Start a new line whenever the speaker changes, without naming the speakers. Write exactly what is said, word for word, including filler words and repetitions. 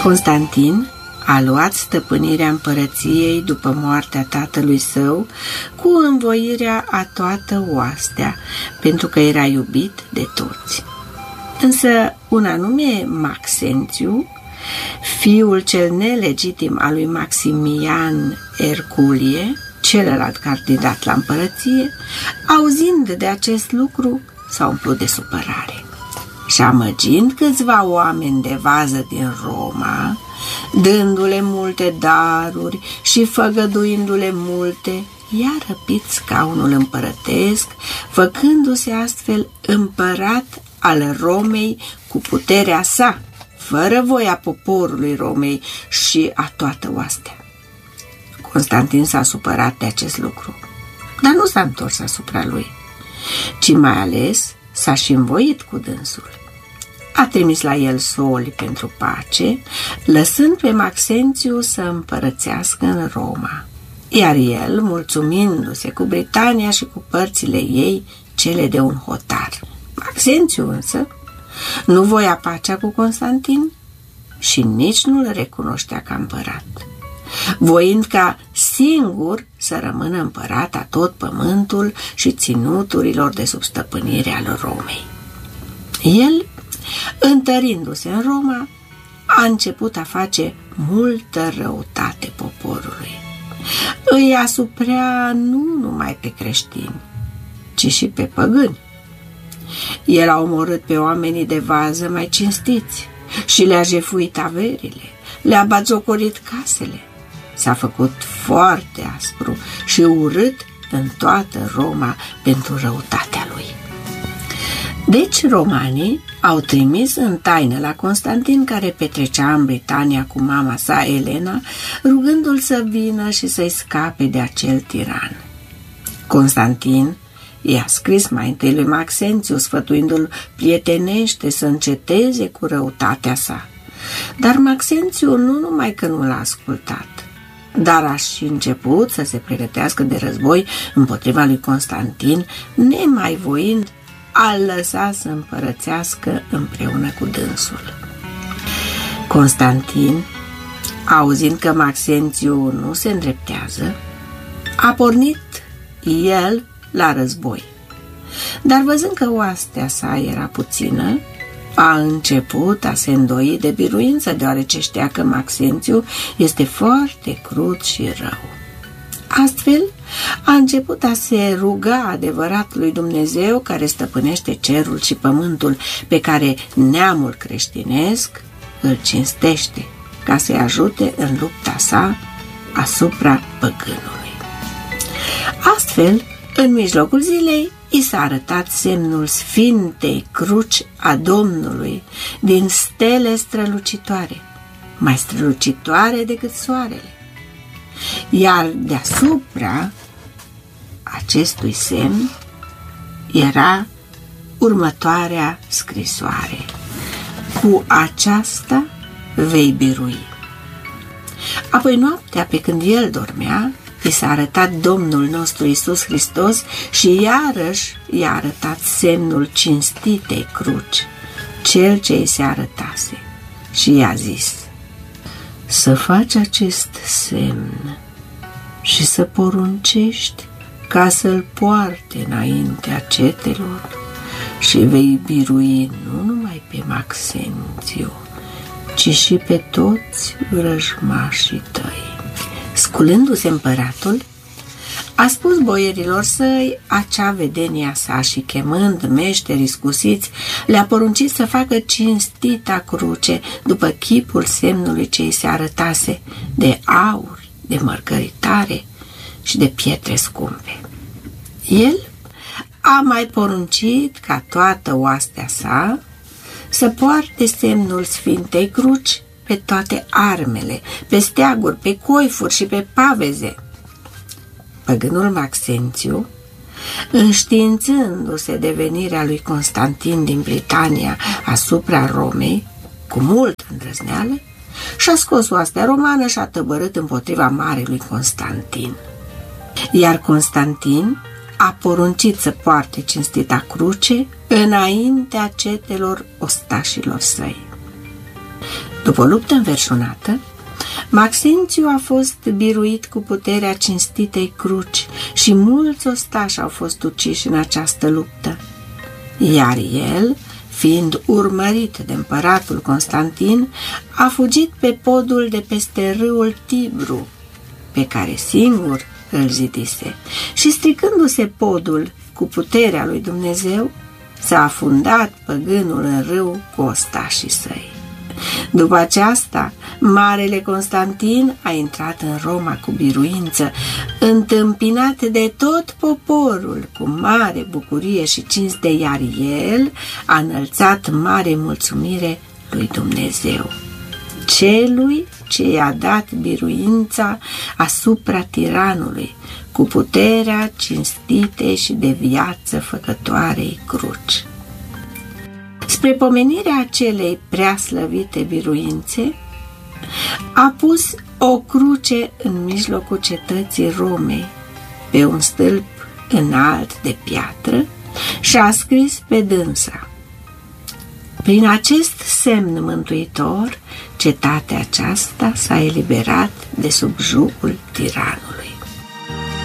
Constantin a luat stăpânirea împărăției după moartea tatălui său cu învoirea a toată oastea, pentru că era iubit de toți. Însă un anume Maxențiu, fiul cel nelegitim al lui Maximian Herculie, celălalt candidat la împărăție, auzind de acest lucru, s-a umplut de supărare și, amăgind câțiva oameni de vază din Roma, dându-le multe daruri și făgăduindu-le multe, i-a răpit scaunul împărătesc, făcându-se astfel împărat al Romei cu puterea sa, fără voia poporului Romei și a toată oastea. Constantin s-a supărat de acest lucru, dar nu s-a întors asupra lui, ci mai ales s-a și învoit cu dânsul. A trimis la el soli pentru pace, lăsând pe Maxențiu să împărățească în Roma, iar el, mulțumindu-se cu Britania și cu părțile ei, cele de un hotar. Maxențiu însă nu voia pacea cu Constantin și nici nu-l recunoștea ca împărat, voind ca singur să rămână împărat a tot pământul și ținuturilor de sub stăpânire al Romei. El, întărindu-se în Roma, a început a face multă răutate poporului. Îi asuprea nu numai pe creștini, ci și pe păgâni. El a omorât pe oamenii de vază mai cinstiți și le-a jefuit averile, le-a batjocorit casele. S-a făcut foarte aspru și urât în toată Roma pentru răutatea lui. Deci romanii au trimis în taină la Constantin, care petrecea în Britania cu mama sa Elena, rugându-l să vină și să-i scape de acel tiran. Constantin i-a scris mai întâi lui Maxențiu, sfătuindu-l prietenește să înceteze cu răutatea sa. Dar Maxențiu nu numai că nu l-a ascultat, dar a și început să se pregătească de război împotriva lui Constantin, nemai voind a lăsa să împărățească împreună cu dânsul. Constantin, auzind că Maxențiu nu se îndreptează, a pornit el la război. Dar văzând că oastea sa era puțină, a început a se îndoi de biruință, deoarece știa că Maxențiu este foarte crud și rău. Astfel, a început a se ruga adevăratului Dumnezeu, care stăpânește cerul și pământul, pe care neamul creștinesc îl cinstește, ca să-i ajute în lupta sa asupra păgânului. Astfel, în mijlocul zilei, i s-a arătat semnul Sfintei Cruci a Domnului din stele strălucitoare, mai strălucitoare decât soarele. Iar deasupra acestui semn era următoarea scrisoare: cu aceasta vei birui. Apoi noaptea, pe când el dormea, i s-a arătat Domnul nostru Iisus Hristos și iarăși i-a arătat semnul cinstitei cruci, cel ce i se arătase, și i-a zis: să faci acest semn și să poruncești ca să-l poarte înaintea cetelor și vei birui nu numai pe Maxențiu, ci și pe toți vrăjmașii tăi. Sculându-se împăratul, a spus boierilor săi acea vedenia sa și, chemând meșterii scusiți, le-a poruncit să facă cinstita cruce după chipul semnului ce îi se arătase, de aur, de mărgăritare și de pietre scumpe. El a mai poruncit ca toată oastea sa să poarte semnul Sfintei Cruci pe toate armele, pe steaguri, pe coifuri și pe paveze. Păgânul Maxențiu, înștiințându-se de venirea lui Constantin din Britania asupra Romei, cu multă îndrăzneală, și-a scos oastea romană și a tăbărât împotriva marelui Constantin. Iar Constantin a poruncit să poarte cinstita cruce înaintea cetelor ostașilor săi. După o luptă înverșunată, Maxențiu a fost biruit cu puterea cinstitei cruci și mulți ostași au fost uciși în această luptă, iar el, fiind urmărit de împăratul Constantin, a fugit pe podul de peste râul Tibru, pe care singur îl zidise, și stricându-se podul cu puterea lui Dumnezeu, s-a afundat păgânul în râu cu ostașii săi. După aceasta, marele Constantin a intrat în Roma cu biruință, întâmpinat de tot poporul cu mare bucurie și cinste, iar el a înălțat mare mulțumire lui Dumnezeu, celui ce i-a dat biruința asupra tiranului, cu puterea cinstitei și de viață făcătoarei cruci. Spre pomenirea acelei prea slăvite biruințe, a pus o cruce în mijlocul cetății Romei, pe un stâlp înalt de piatră, și a scris pe dânsa: prin acest semn mântuitor, cetatea aceasta s-a eliberat de sub jugul tiranului.